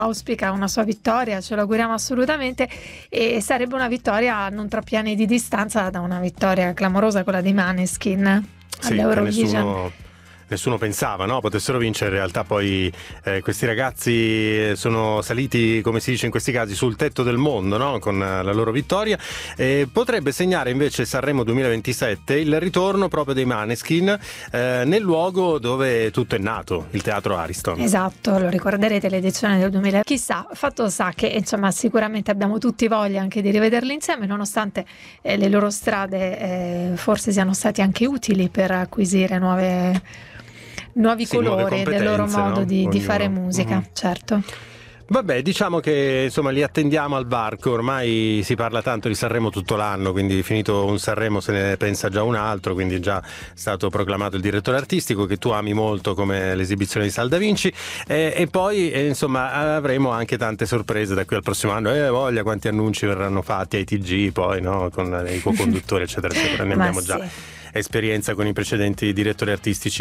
auspica una sua vittoria, ce lo auguriamo assolutamente, e sarebbe una vittoria a non troppi anni di distanza da una vittoria clamorosa, quella dei Maneskin all'Eurovision. Nessuno pensava, no, potessero vincere. In realtà poi questi ragazzi sono saliti, come si dice in questi casi, sul tetto del mondo, no? Con la loro vittoria. Potrebbe segnare invece Sanremo 2027 il ritorno proprio dei Maneskin nel luogo dove tutto è nato, il Teatro Ariston. Esatto, lo ricorderete, l'edizione del 2000. Chissà, fatto sta che insomma sicuramente abbiamo tutti voglia anche di rivederli insieme, nonostante le loro strade forse siano stati anche utili per acquisire nuovi colori del loro modo, no? di fare musica, certo. Vabbè, diciamo che insomma li attendiamo al varco. Ormai si parla tanto di Sanremo tutto l'anno, quindi finito un Sanremo se ne pensa già un altro, quindi è già stato proclamato il direttore artistico, che tu ami molto, come l'esibizione di Sal Da Vinci, e poi insomma avremo anche tante sorprese da qui al prossimo anno. Voglia quanti annunci verranno fatti ai TG poi, no? Con i co-conduttori eccetera eccetera. Ne abbiamo già esperienza con i precedenti direttori artistici